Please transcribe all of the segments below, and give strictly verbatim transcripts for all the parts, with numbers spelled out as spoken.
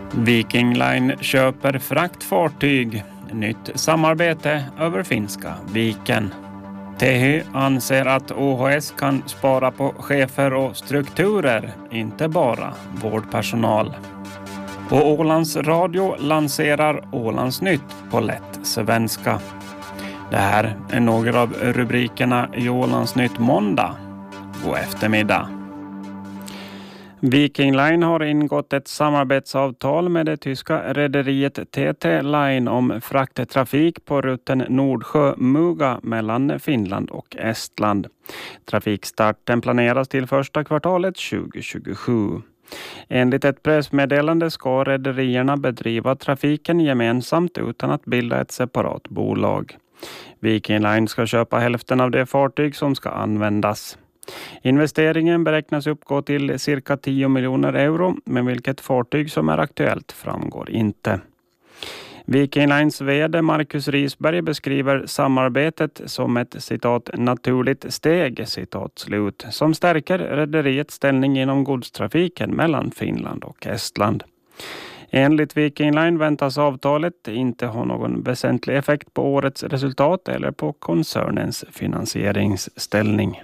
Viking Line köper fraktfartyg. Nytt samarbete över Finska viken. T H Y anser att O H S kan spara på chefer och strukturer, inte bara vårdpersonal. Och Ålands Radio lanserar Ålandsnytt på lätt svenska. Det här är några av rubrikerna i Ålandsnytt måndag. God eftermiddag. Viking Line har ingått ett samarbetsavtal med det tyska rederiet T T Line om frakttrafik på rutten Nordsjö-Muga mellan Finland och Estland. Trafikstarten planeras till första kvartalet tjugohundratjugosju. Enligt ett pressmeddelande ska rederierna bedriva trafiken gemensamt utan att bilda ett separat bolag. Viking Line ska köpa hälften av det fartyg som ska användas. Investeringen beräknas uppgå till cirka tio miljoner euro, men vilket fartyg som är aktuellt framgår inte. Viking Lines vd Marcus Risberg beskriver samarbetet som ett citat naturligt steg citat slut som stärker rederiets ställning inom godstrafiken mellan Finland och Estland. Enligt Viking Line väntas avtalet inte ha någon väsentlig effekt på årets resultat eller på koncernens finansieringsställning.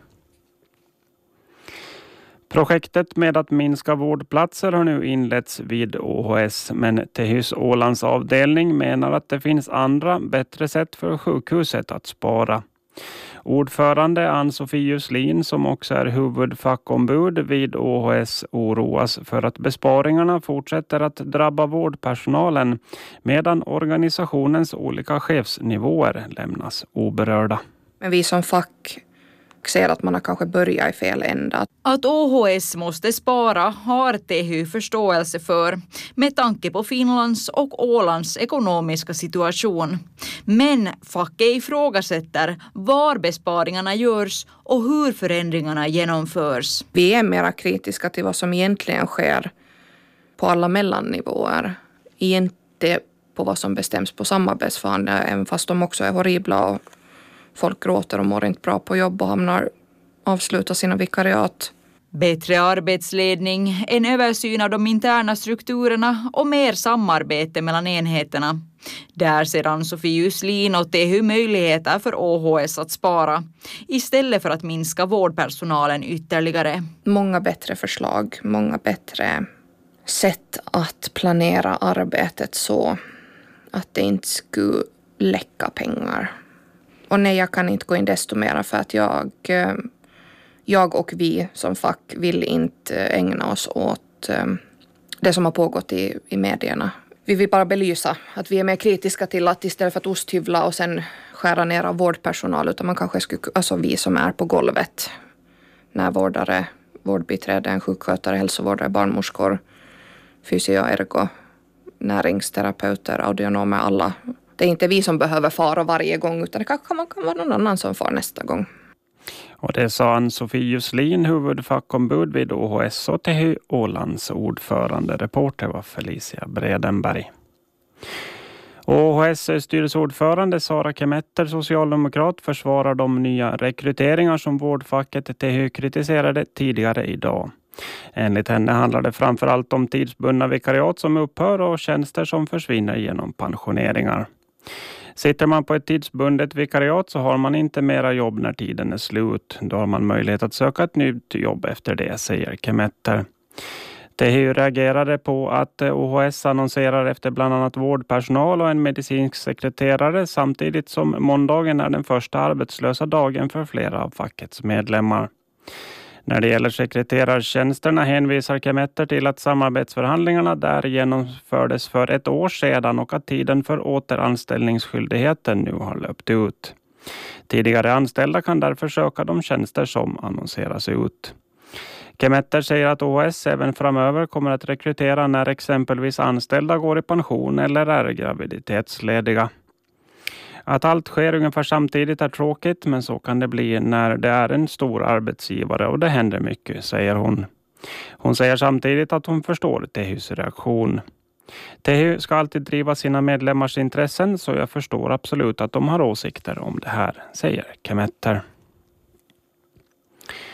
Projektet med att minska vårdplatser har nu inletts vid O H S, men T H Y:s Ålands avdelning menar att det finns andra, bättre sätt för sjukhuset att spara. Ordförande Ann-Sofie Juslin, som också är huvudfackombud vid O H S, oroas för att besparingarna fortsätter att drabba vårdpersonalen medan organisationens olika chefsnivåer lämnas oberörda. Men vi som fack ser att man har kanske börjat i fel ända. Att O H S måste spara har T H Y förståelse för med tanke på Finlands och Ålands ekonomiska situation. Men facket ifrågasätter var besparingarna görs och hur förändringarna genomförs. Vi är mera kritiska till vad som egentligen sker på alla mellannivåer. Inte på vad som bestäms på samarbetsförhandlingar, även fast de också är horribla och folk gråter och mår inte bra på jobb och hamnar avsluta sina vikariat. Bättre arbetsledning, en översyn av de interna strukturerna och mer samarbete mellan enheterna. Där ser Ann-Sofie Juslin och T H Y möjligheter för O H S att spara istället för att minska vårdpersonalen ytterligare. Många bättre förslag, många bättre sätt att planera arbetet så att det inte skulle läcka pengar. Och nej, jag kan inte gå in desto mer för att jag, jag och vi som fack vill inte ägna oss åt det som har pågått i, i medierna. Vi vill bara belysa att vi är mer kritiska till att istället för att osthyvla och sen skära ner av vårdpersonal, utan man kanske skulle, alltså vi som är på golvet, närvårdare, vårdbiträden, sjukskötare, hälsovårdare, barnmorskor, fysio, ergo, näringsterapeuter, audionomer, alla. Det är inte vi som behöver fara varje gång, utan det kanske kan vara någon annan som far nästa gång. Och det sa Ann-Sofie Juslin, huvudfackombud vid O H S, och T H Y Ålands ordförande. Reporter var Felicia Bredenberg. O H S styrelseordförande Sara Kemetter, socialdemokrat, försvarar de nya rekryteringar som vårdfacket T H Y kritiserade tidigare idag. Enligt henne handlar det framförallt om tidsbundna vikariat som upphör och tjänster som försvinner genom pensioneringar. Sitter man på ett tidsbundet vikariat så har man inte mera jobb när tiden är slut. Då har man möjlighet att söka ett nytt jobb efter det, säger Kemetter. T H Y reagerade på att O H S annonserar efter bland annat vårdpersonal och en medicinsk sekreterare samtidigt som måndagen är den första arbetslösa dagen för flera av fackets medlemmar. När det gäller sekreterartjänsterna hänvisar Kemetter till att samarbetsförhandlingarna där genomfördes för ett år sedan och att tiden för återanställningsskyldigheten nu har löpt ut. Tidigare anställda kan därför söka de tjänster som annonseras ut. Kemetter säger att O H S även framöver kommer att rekrytera när exempelvis anställda går i pension eller är graviditetslediga. Att allt sker ungefär samtidigt är tråkigt, men så kan det bli när det är en stor arbetsgivare och det händer mycket, säger hon. Hon säger samtidigt att hon förstår T H Y:s reaktion. T H Y ska alltid driva sina medlemmars intressen, så jag förstår absolut att de har åsikter om det här, säger Kemetter.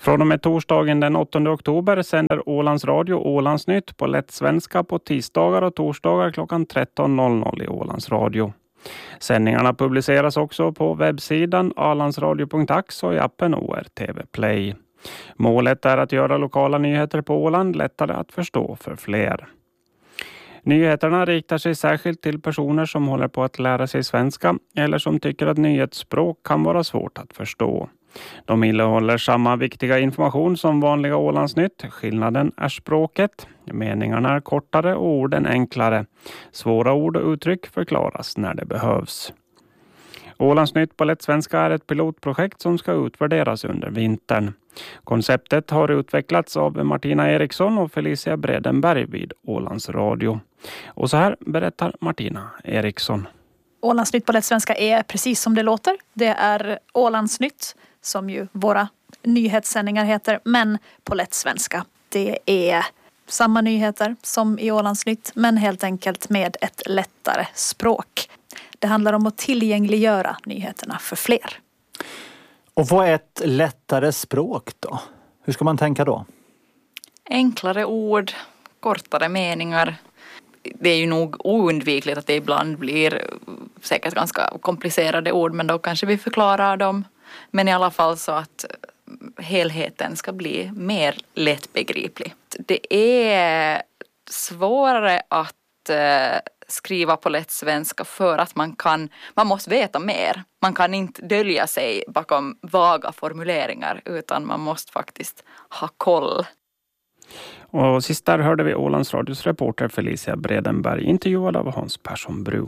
Från och med torsdagen den åttonde oktober sänder Ålands Radio Ålandsnytt på lätt svenska på tisdagar och torsdagar klockan tretton noll noll i Ålands Radio. Sändningarna publiceras också på webbsidan alandsradio punkt ax och i appen O R T V Play. Målet är att göra lokala nyheter på Åland lättare att förstå för fler. Nyheterna riktar sig särskilt till personer som håller på att lära sig svenska eller som tycker att nyhetsspråk kan vara svårt att förstå. De innehåller samma viktiga information som vanliga Ålandsnytt. Skillnaden är språket. Meningarna är kortare och orden enklare. Svåra ord och uttryck förklaras när det behövs. Ålandsnytt på lätt svenska är ett pilotprojekt som ska utvärderas under vintern. Konceptet har utvecklats av Martina Eriksson och Felicia Bredenberg vid Ålands Radio. Och så här berättar Martina Eriksson. Ålandsnytt på lätt svenska är precis som det låter. Det är Ålandsnytt, som ju våra nyhetssändningar heter, men på lätt svenska. Det är samma nyheter som i Ålandsnytt, men helt enkelt med ett lättare språk. Det handlar om att tillgängliggöra nyheterna för fler. Och vad är ett lättare språk då? Hur ska man tänka då? Enklare ord, kortare meningar. Det är ju nog oundvikligt att det ibland blir säkert ganska komplicerade ord, men då kanske vi förklarar dem. Men i alla fall så att helheten ska bli mer lättbegriplig. Det är svårare att eh, skriva på lätt svenska för att man kan, man måste veta mer. Man kan inte dölja sig bakom vaga formuleringar, utan man måste faktiskt ha koll. Och sist där hörde vi Ålands Radios reporter Felicia Bredenberg intervjuad av Hans Persson Bru.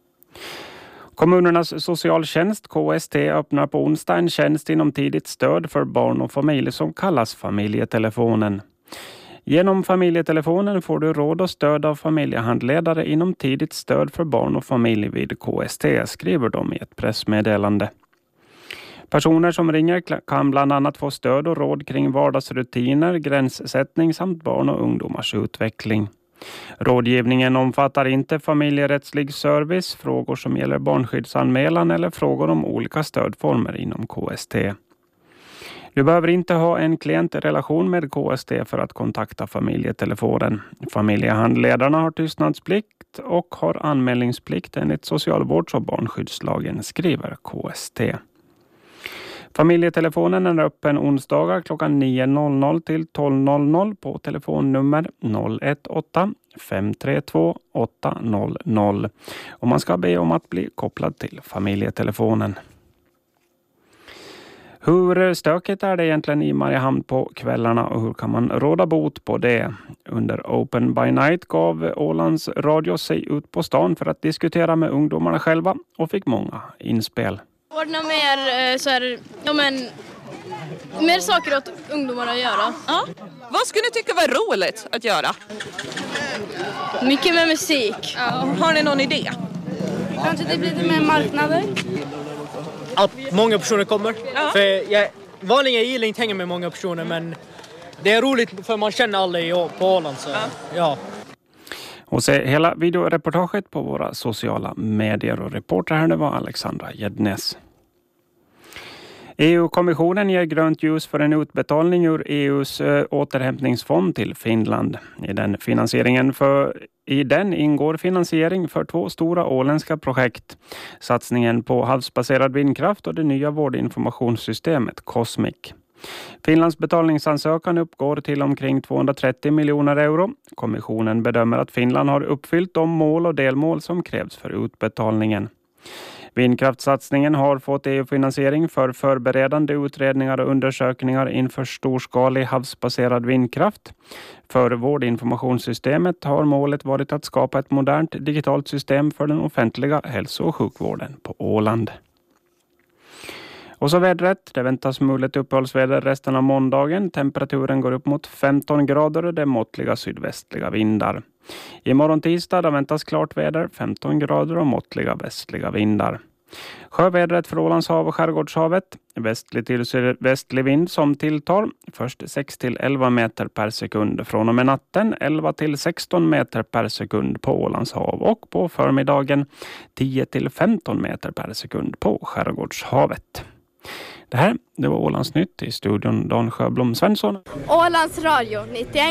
Kommunernas socialtjänst K S T öppnar på onsdag en tjänst inom tidigt stöd för barn och familj som kallas familjetelefonen. Genom familjetelefonen får du råd och stöd av familjehandledare inom tidigt stöd för barn och familj vid K S T, skriver de i ett pressmeddelande. Personer som ringer kan bland annat få stöd och råd kring vardagsrutiner, gränssättning samt barn och ungdomars utveckling. Rådgivningen omfattar inte familjerättslig service, frågor som gäller barnskyddsanmälan eller frågor om olika stödformer inom K S T. Du behöver inte ha en klientrelation med K S T för att kontakta familjetelefonen. Familjehandledarna har tystnadsplikt och har anmälningsplikt enligt socialvårds- och barnskyddslagen, skriver K S T. Familjetelefonen är öppen onsdagar klockan nio noll noll till tolv noll noll på telefonnummer noll ett åtta fem tre två åtta noll noll. Och man ska be om att bli kopplad till familjetelefonen. Hur stökigt är det egentligen i Mariehamn på kvällarna och hur kan man råda bot på det? Under Open by Night gav Ålands Radio sig ut på stan för att diskutera med ungdomarna själva och fick många inspel. Ordna mer, så här, ja, men, mer saker åt ungdomar att göra. Ja. Vad skulle ni tycka var roligt att göra? Mycket med musik. Ja. Har ni någon idé? Kanske det blir lite mer marknader. Att många personer kommer. Ja. För jag, vanligen gillar inte hänga med många personer, men det är roligt för man känner alla i, på Åland. Så, ja. Ja. Och se hela videoreportaget på våra sociala medier, och reporter här det var Alexandra Gäddnes. E U-kommissionen ger grönt ljus för en utbetalning ur E U:s äh, återhämtningsfond till Finland. I den, finansieringen för, I den ingår finansiering för två stora åländska projekt. Satsningen på havsbaserad vindkraft och det nya vårdinformationssystemet Cosmic. Finlands betalningsansökan uppgår till omkring tvåhundratrettio miljoner euro. Kommissionen bedömer att Finland har uppfyllt de mål och delmål som krävs för utbetalningen. Vindkraftsatsningen har fått E U-finansiering för förberedande utredningar och undersökningar inför storskalig havsbaserad vindkraft. För vårdinformationssystemet har målet varit att skapa ett modernt digitalt system för den offentliga hälso- och sjukvården på Åland. Och så vädret. Det väntas mulet uppehållsväder resten av måndagen. Temperaturen går upp mot femton grader och det är måttliga sydvästliga vindar. Imorgon tisdag väntas klart väder, femton grader och måttliga västliga vindar. Sjövädret för Ålandshav och Skärgårdshavet. Västlig till sydvästlig vind som tilltar. Först sex till elva meter per sekund. Från och med natten elva till sexton meter per sekund på Ålandshav. Och på förmiddagen tio till femton meter per sekund på Skärgårdshavet. Det här det var Ålandsnytt, i studion Dan Sjöblom Svensson. Ålands Radio nittioen